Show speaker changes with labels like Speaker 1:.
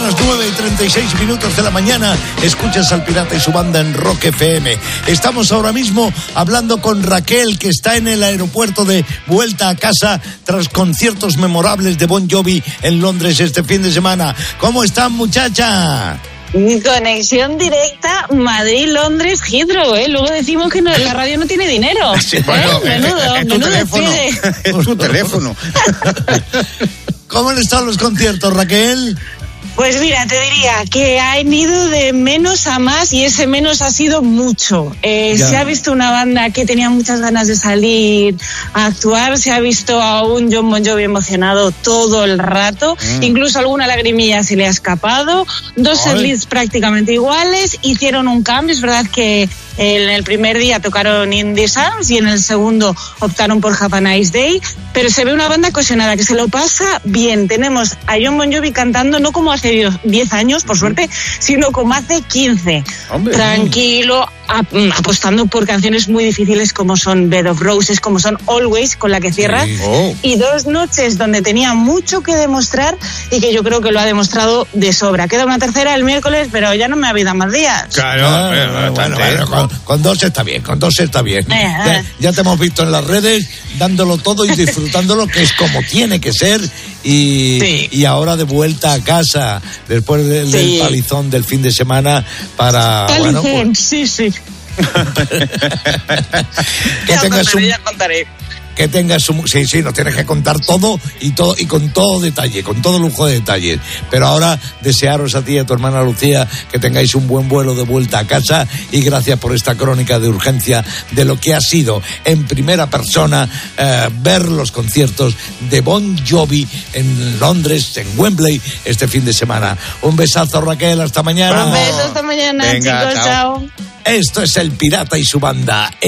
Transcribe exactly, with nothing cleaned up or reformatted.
Speaker 1: las nueve y treinta y seis minutos de la mañana, escuchas al Pirata y su banda en Rock F M. Estamos ahora mismo hablando con Raquel, que está en el aeropuerto de vuelta a casa tras conciertos memorables de Bon Jovi en Londres este fin de semana. ¿Cómo están, muchacha?
Speaker 2: Conexión directa Madrid-Londres Heathrow, ¿eh? Luego decimos que no, la radio no tiene dinero.
Speaker 1: Sí, bueno,
Speaker 2: ¿eh? Menudo,
Speaker 1: es, es
Speaker 2: menudo
Speaker 1: tu teléfono.
Speaker 3: Es tu teléfono.
Speaker 1: ¿Cómo han estado los conciertos, Raquel?
Speaker 2: Pues mira, te diría que han ido de menos a más y ese menos ha sido mucho. Eh, se ha visto una banda que tenía muchas ganas de salir a actuar, se ha visto a un Jon Bon Jovi emocionado todo el rato, mm. incluso alguna lagrimilla se le ha escapado, dos leads prácticamente iguales, hicieron un cambio, es verdad que en el primer día tocaron In the Sands y en el segundo optaron por Have a Nice Day, pero se ve una banda cohesionada que se lo pasa bien. Tenemos a Jon Bon Jovi cantando no como hace diez años, por suerte, sino como hace quince. Hombre, tranquilo, ap- apostando por canciones muy difíciles como son Bed of Roses, como son Always, con la que cierra, sí. oh. y dos noches donde tenía mucho que demostrar y que yo creo que lo ha demostrado de sobra. Queda una tercera el miércoles, pero ya no me habida más días.
Speaker 1: Claro, ah, bueno, bueno, bueno, con, con dos está bien, con dos está bien. Eh, ya, ya te hemos visto en las redes dándolo todo y disfrutándolo, que es como tiene que ser, y, sí. y ahora de vuelta a casa después de, sí. del palizón del fin de semana para...
Speaker 2: Palizón,
Speaker 1: bueno, pues,
Speaker 2: sí, sí.
Speaker 1: que
Speaker 2: ya
Speaker 1: tengas
Speaker 2: contaré,
Speaker 1: un...
Speaker 2: ya contaré.
Speaker 1: Que tengas un... Sí, sí, nos tienes que contar todo y todo y con todo detalle, con todo lujo de detalles. Pero ahora desearos a ti y a tu hermana Lucía que tengáis un buen vuelo de vuelta a casa, y gracias por esta crónica de urgencia de lo que ha sido en primera persona eh, ver los conciertos de Bon Jovi en Londres, en Wembley, este fin de semana. Un besazo, Raquel, hasta mañana.
Speaker 2: Un beso, hasta mañana. Venga, chicos, chao.
Speaker 1: chao. Esto es el Pirata y su banda.